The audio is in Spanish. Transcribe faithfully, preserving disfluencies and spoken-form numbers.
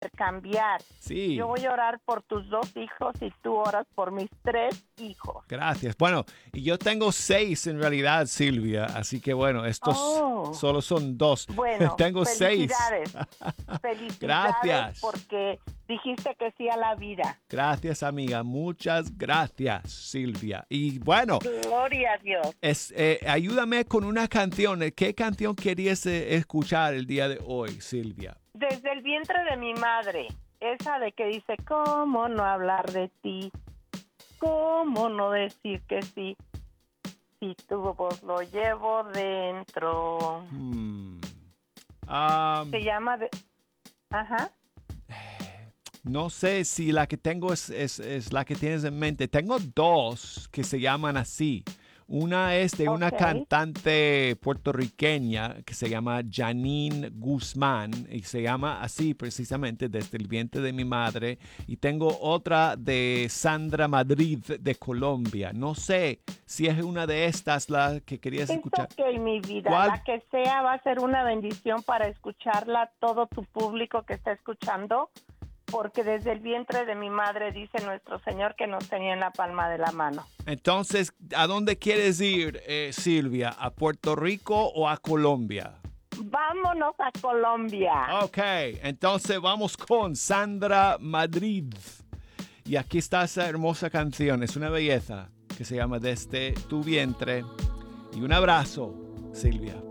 intercambiar. Sí. Yo voy a orar por tus dos hijos y tú oras por mis tres hijos. Gracias. Bueno, y yo tengo seis en realidad, Silvia, así que bueno, estos Oh. solo son dos. Bueno, tengo seis. felicidades. Felicidades Gracias. porque dijiste que sí a la vida. Gracias, amiga. Muchas gracias, Silvia. Y bueno, Gloria a Dios. es, eh, ayúdame con una canción. ¿Qué canción querías eh, escuchar el día de hoy, Silvia? Desde el vientre de mi madre, esa de que dice, ¿cómo no hablar de ti? ¿Cómo no decir que sí? Si tu voz lo llevo dentro. Hmm. Um, Se llama de... Ajá. no sé si la que tengo es, es, es la que tienes en mente. Tengo dos que se llaman así. Una es de una Ok. cantante puertorriqueña que se llama Janine Guzmán y se llama así precisamente Desde el vientre de mi madre. Y tengo otra de Sandra Madrid de Colombia. No sé si es una de estas la que querías Es escuchar. ok, mi vida. ¿Cuál? La que sea va a ser una bendición para escucharla todo tu público que está escuchando, porque desde el vientre de mi madre dice nuestro Señor que nos tenía en la palma de la mano. Entonces, ¿a dónde quieres ir, eh, Silvia? ¿A Puerto Rico o a Colombia? Vámonos a Colombia. Ok, entonces vamos con Sandra Madrid. Y aquí está esa hermosa canción, es una belleza, que se llama Desde tu vientre. Y un abrazo, Silvia.